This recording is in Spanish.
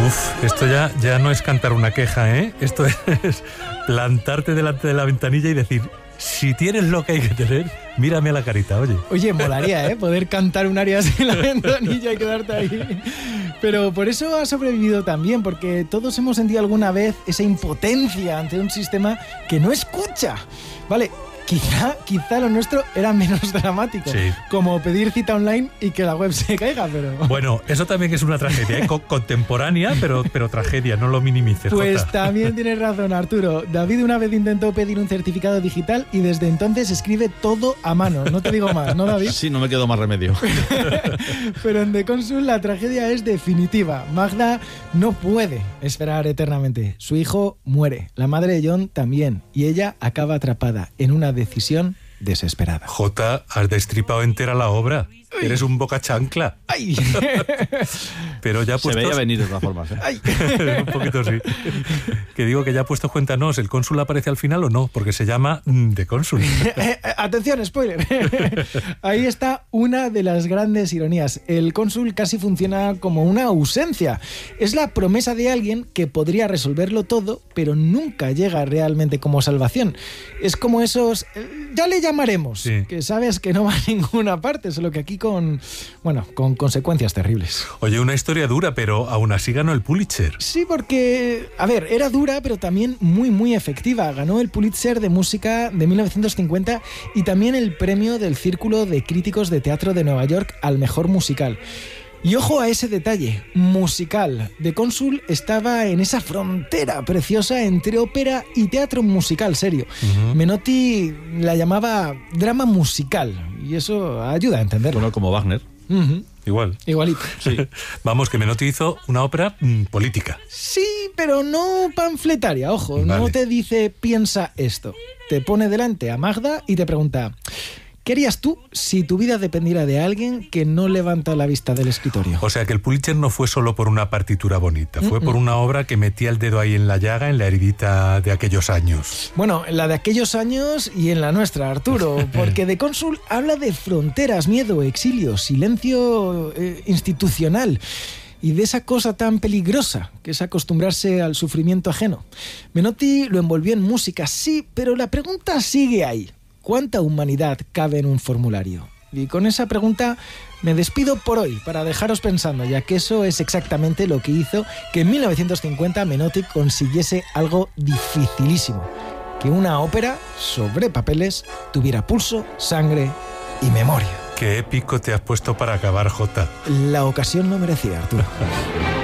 Esto ya no es cantar una queja, ¿eh? Esto es plantarte delante de la ventanilla y decir, si tienes lo que hay que tener, mírame a la carita, oye. Oye, molaría, ¿eh? Poder cantar un aria en la ventanilla y quedarte ahí. Pero por eso ha sobrevivido también, porque todos hemos sentido alguna vez esa impotencia ante un sistema que no escucha. Vale, quizá lo nuestro era menos dramático, sí, como pedir cita online y que la web se caiga, pero... Bueno, eso también es una tragedia, ¿eh? Contemporánea, pero tragedia, no lo minimices. Pues Jota. También tienes razón, Arturo. David una vez intentó pedir un certificado digital y desde entonces escribe todo a mano. No te digo más, ¿no, David? Sí, no me quedó más remedio. Pero en The Consul la tragedia es definitiva. Magda no puede esperar eternamente. Su hijo muere, la madre de John también, y ella acaba atrapada en una decisión desesperada. Jota, has destripado entera la obra. Uy. Eres un boca chancla. ¡Ay! Pero ya se veía venir de todas formas, ¿eh? ¡Ay! Un poquito sí. Que digo que ya puestos cuéntanos, ¿el cónsul aparece al final o no? Porque se llama The Consul. Atención, spoiler. Ahí está una de las grandes ironías. El cónsul casi funciona como una ausencia. Es la promesa de alguien que podría resolverlo todo, pero nunca llega realmente como salvación. Es como esos... ya le llamaremos, sí, que sabes que no va a ninguna parte, solo que aquí con consecuencias terribles. Oye, una historia dura, pero aún así ganó el Pulitzer. Sí, porque, a ver, era dura, pero también muy, muy efectiva. Ganó el Pulitzer de música de 1950 y también el premio del Círculo de Críticos de Teatro de Nueva York al mejor musical. Y ojo a ese detalle, musical. The Consul estaba en esa frontera preciosa entre ópera y teatro musical serio. Uh-huh. Menotti la llamaba drama musical y eso ayuda a entenderlo. Bueno, como Wagner. Uh-huh. Igualito. Sí. Vamos, que Menotti hizo una ópera política. Sí, pero no panfletaria, ojo. Vale. No te dice piensa esto. Te pone delante a Magda y te pregunta... ¿qué harías tú si tu vida dependiera de alguien que no levanta la vista del escritorio? O sea que el Pulitzer no fue solo por una partitura bonita, fue por una obra que metía el dedo ahí en la llaga, en la heridita de aquellos años. Bueno, en la de aquellos años y en la nuestra, Arturo, porque The Consul habla de fronteras, miedo, exilio, silencio institucional. Y de esa cosa tan peligrosa que es acostumbrarse al sufrimiento ajeno. Menotti lo envolvió en música, sí, pero la pregunta sigue ahí. ¿Cuánta humanidad cabe en un formulario? Y con esa pregunta me despido por hoy, para dejaros pensando, ya que eso es exactamente lo que hizo que en 1950 Menotti consiguiese algo dificilísimo, que una ópera sobre papeles tuviera pulso, sangre y memoria. Qué épico te has puesto para acabar, Jota. La ocasión lo merecía, Arturo.